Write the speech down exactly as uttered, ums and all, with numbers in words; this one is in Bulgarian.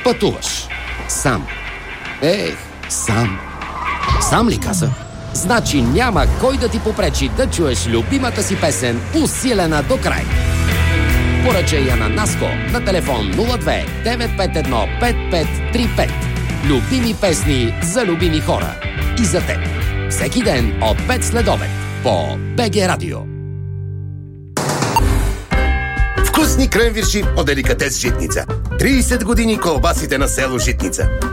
Пътуваш. Сам. Ех, сам. Сам ли каза? Значи няма кой да ти попречи да чуеш любимата си песен, усилена до край. Поръчай я на Наско на телефон нула две девет пет едно пет пет три пет. Любими песни за любими хора. И за теб. Всеки ден от пет след обед по БГ Радио. Вкусни кренвирши от Деликатес Житница. трийсет години колбасите на село Житница.